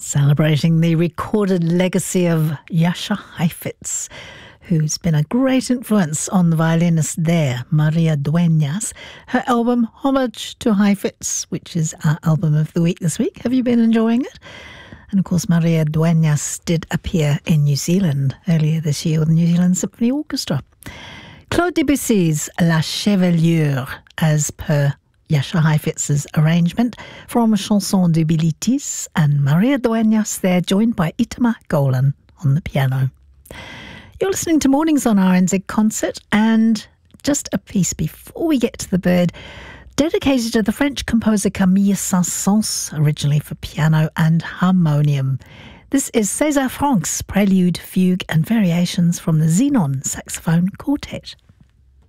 Celebrating the recorded legacy of Jascha Heifetz, who's been a great influence on the violinist there, Maria Dueñas. Her album, Homage to Heifetz, which is our album of the week this week. Have you been enjoying it? And of course, Maria Dueñas did appear in New Zealand earlier this year with the New Zealand Symphony Orchestra. Claude Debussy's La Chevelure, as per Jascha Heifetz's arrangement, from Chanson de Bilitis, and Maria Dueñas there, joined by Itamar Golan on the piano. You're listening to Mornings on RNZ Concert, and just a piece before we get to the bird, dedicated to the French composer Camille Saint-Saëns, originally for piano and harmonium. This is César Franck's Prelude, Fugue and Variations from the Xenon Saxophone Quartet.